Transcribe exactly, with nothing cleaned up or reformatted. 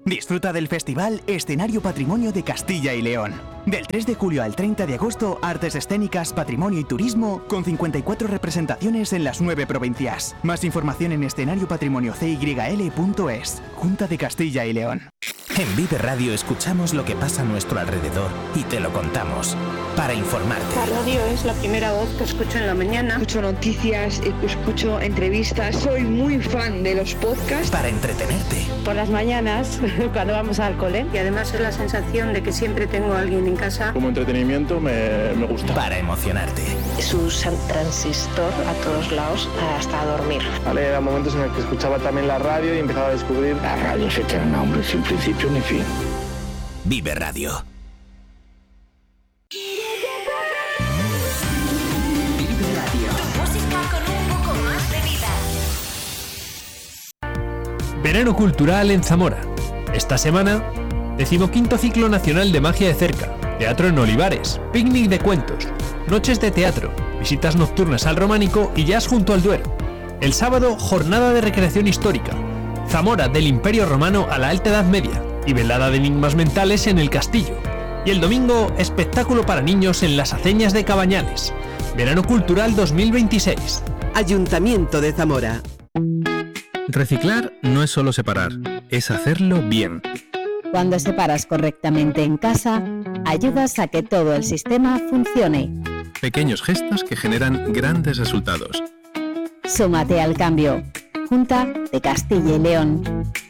Disfruta del festival Escenario Patrimonio de Castilla y León. Del tres de julio al treinta de agosto, artes escénicas, patrimonio y turismo, con cincuenta y cuatro representaciones en las nueve provincias. Más información en escenario patrimonio c y l punto es. Junta de Castilla y León. En Vive Radio escuchamos lo que pasa a nuestro alrededor y te lo contamos. Para informarte. La radio es la primera voz que escucho en la mañana. Escucho noticias, escucho entrevistas. Soy muy fan de los podcasts. Para entretenerte. Por las mañanas, cuando vamos al cole. Y además es la sensación de que siempre tengo a alguien en casa. Como entretenimiento me, me gusta. Para emocionarte. Su transistor a todos lados hasta dormir. Vale, eran momentos en los que escuchaba también la radio y empezaba a descubrir. La radio es eterna, hombre, sin principio ni fin. Vive Radio. Vive Radio. Tu música con un poco más de vida. Verano cultural en Zamora. Esta semana, decimoquinto ciclo nacional de magia de cerca, teatro en Olivares, picnic de cuentos, noches de teatro, visitas nocturnas al Románico y jazz junto al Duero. El sábado, jornada de recreación histórica, Zamora del Imperio Romano a la Alta Edad Media y velada de enigmas mentales en el Castillo. Y el domingo, espectáculo para niños en las Aceñas de Cabañales. Verano Cultural dos mil veintiséis. Ayuntamiento de Zamora. Reciclar no es solo separar, es hacerlo bien. Cuando separas correctamente en casa, ayudas a que todo el sistema funcione. Pequeños gestos que generan grandes resultados. Súmate al cambio. Junta de Castilla y León.